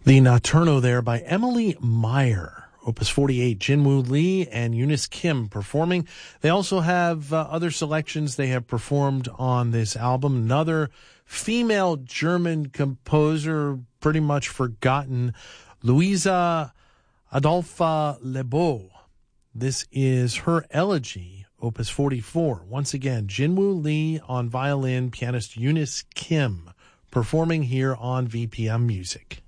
The Nocturno there by Emily Meyer, Opus 48, Jinwoo Lee and Eunice Kim performing. They also have other selections they have performed on this album. Another female German composer, pretty much forgotten, Louisa Adolpha Lebeau. This is her elegy, Opus 44. Once again, Jinwoo Lee on violin, pianist Eunice Kim performing here on VPM Music.